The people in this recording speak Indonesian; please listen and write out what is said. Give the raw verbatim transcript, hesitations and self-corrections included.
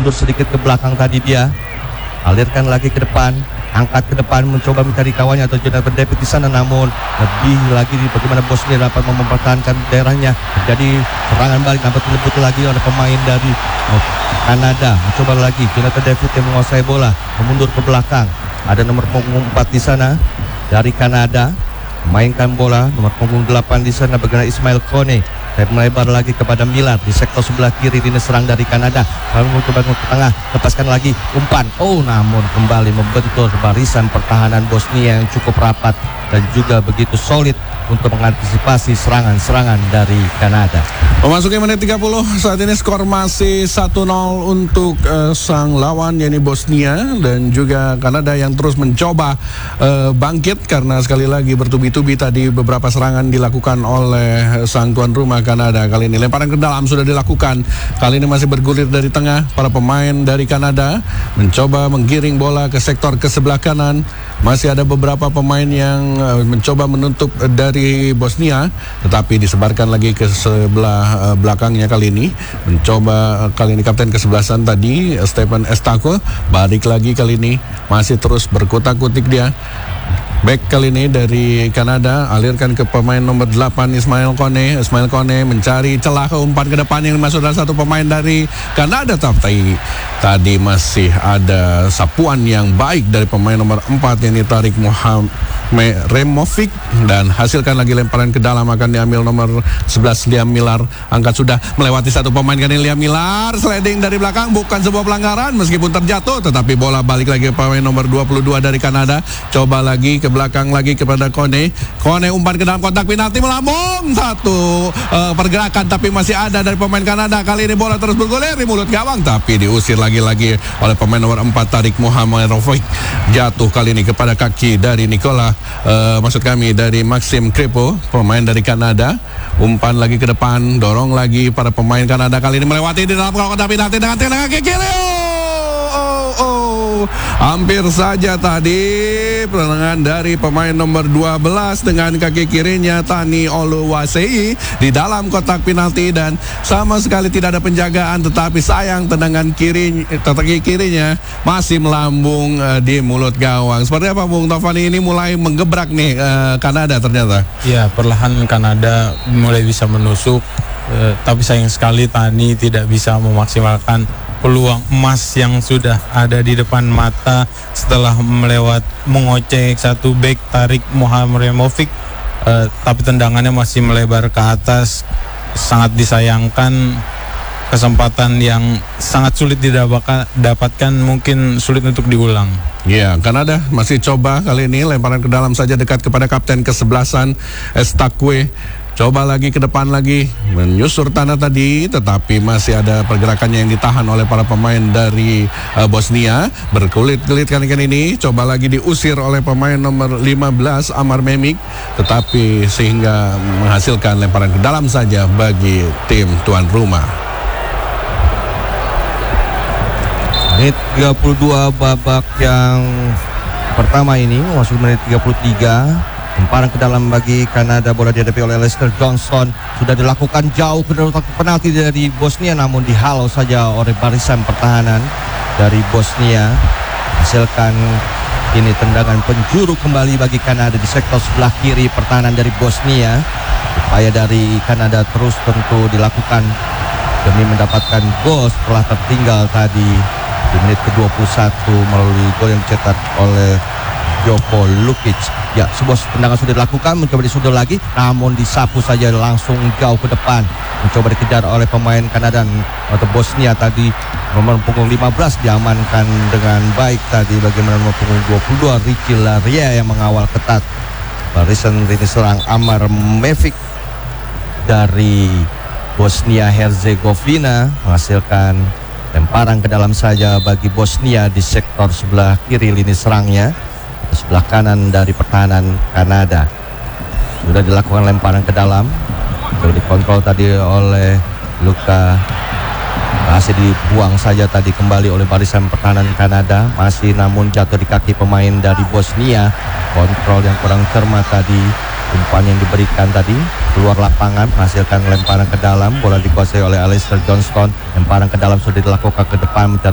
mundur sedikit ke belakang tadi dia. Alirkan lagi ke depan, angkat ke depan, mencoba mencari kawannya atau Jonathan David di sana, namun lebih lagi bagaimana Bosnia dapat mempertahankan daerahnya. Jadi serangan balik dapat dilebut lagi oleh pemain dari Kanada. Mencoba lagi Jonathan David yang menguasai bola, memundur ke belakang. Ada nomor punggung empat di sana dari Kanada, memainkan bola. Nomor punggung delapan di sana bagaimana Ismail Kone. Saya melebar lagi kepada Miller di sektor sebelah kiri, ini serang dari Kanada. Lalu mencoba ke tengah, lepaskan lagi umpan. Oh, namun kembali membentur barisan pertahanan Bosnia yang cukup rapat dan juga begitu solid untuk mengantisipasi serangan-serangan dari Kanada. Memasuki menit tiga puluh, saat ini skor masih satu nol untuk uh, sang lawan yakni Bosnia, dan juga Kanada yang terus mencoba uh, bangkit karena sekali lagi bertubi-tubi tadi beberapa serangan dilakukan oleh sang tuan rumah Kanada. Kali ini lemparan ke dalam sudah dilakukan. Kali ini masih bergulir dari tengah. Para pemain dari Kanada mencoba menggiring bola ke sektor ke sebelah kanan. Masih ada beberapa pemain yang uh, mencoba menutup uh, dari Bosnia, tetapi disebarkan lagi ke sebelah uh, belakangnya kali ini. Mencoba uh, kali ini kapten kesebelasan tadi uh, Stephen Estako balik lagi kali ini, masih terus berkutak-kutik dia. Back kali ini dari Kanada, alirkan ke pemain nomor delapan Ismail Kone. Ismail Kone mencari celah ke umpan ke depan yang masuk dalam satu pemain dari Kanada, tapi tadi masih ada sapuan yang baik dari pemain nomor empat yang ditarik Muhammad Removic, dan hasilkan lagi lemparan ke dalam akan diambil nomor sebelas Liam Miller. Angkat sudah melewati satu pemain kali ini Liam Miller, sliding dari belakang, bukan sebuah pelanggaran meskipun terjatuh, tetapi bola balik lagi ke pemain nomor dua puluh dua dari Kanada. Coba lagi ke belakang lagi kepada Kone. Kone umpan ke dalam kotak penalti, melambung satu uh, pergerakan, tapi masih ada dari pemain Kanada. Kali ini bola terus bergulir di mulut gawang, tapi diusir lagi-lagi oleh pemain nomor empat Tarik Muhammad Rofiq. Jatuh kali ini kepada kaki dari Nikola, uh, maksud kami dari Maxim Krepo, pemain dari Kanada. Umpan lagi ke depan, dorong lagi para pemain Kanada. Kali ini melewati di dalam kotak penalti dengan tendangan ke kiri. Oh, oh, oh. Hampir saja tadi pertengahan dari pemain nomor dua belas dengan kaki kirinya Tani Oluwasei di dalam kotak penalti, dan sama sekali tidak ada penjagaan, tetapi sayang tendangan kiri kaki kirinya masih melambung uh, di mulut gawang. Seperti apa Bung Tovani, ini mulai menggebrak nih uh, Kanada ternyata. Ya, perlahan Kanada mulai bisa menusuk, uh, tapi sayang sekali Tani tidak bisa memaksimalkan peluang emas yang sudah ada di depan mata setelah melewat mengocek satu bek Tarik Muhammad Removic, uh, tapi tendangannya masih melebar ke atas. Sangat disayangkan, kesempatan yang sangat sulit didapatkan, mungkin sulit untuk diulang. Ya, Kanada masih coba kali ini lemparan ke dalam saja dekat kepada kapten kesebelasan Estakwe. Coba lagi ke depan lagi, menyusur tanah tadi, tetapi masih ada pergerakannya yang ditahan oleh para pemain dari uh, Bosnia. Berkulit-kulit kali ini, coba lagi diusir oleh pemain nomor lima belas Amar Memik, tetapi sehingga menghasilkan lemparan ke dalam saja bagi tim tuan rumah. Menit tiga puluh dua babak yang pertama ini, masuk menit tiga puluh tiga. Lemparan ke dalam bagi Kanada, bola dihadapi oleh Lester Johnson. Sudah dilakukan jauh ke kotak penalti dari Bosnia, namun dihalau saja oleh barisan pertahanan dari Bosnia. Hasilkan ini tendangan penjuru kembali bagi Kanada di sektor sebelah kiri pertahanan dari Bosnia. Upaya dari Kanada terus tentu dilakukan demi mendapatkan gol setelah tertinggal tadi di menit ke dua puluh satu melalui gol yang dicetak oleh Joko Lukic. Ya, sebuah tendangan sudah dilakukan, mencoba disundul lagi, namun disapu saja langsung jauh ke depan. Mencoba dikejar oleh pemain Kanada atau Bosnia tadi. Nomor punggung lima belas diamankan dengan baik tadi. Bagaimana nomor punggung dua puluh dua Ricky Laria yang mengawal ketat. Barisan ini serang Amar Mevic dari Bosnia Herzegovina menghasilkan lemparan ke dalam saja bagi Bosnia di sektor sebelah kiri lini serangnya. Sebelah kanan dari pertahanan Kanada. Sudah dilakukan lemparan ke dalam, sudah dikontrol tadi oleh Luka. Masih dibuang saja tadi kembali oleh barisan pertahanan Kanada. Masih namun jatuh di kaki pemain dari Bosnia. Kontrol yang kurang cermat tadi. Umpan yang diberikan tadi keluar lapangan, menghasilkan lemparan ke dalam. Bola dikuasai oleh Alistair Johnston. Lemparan ke dalam sudah dilakukan ke depan,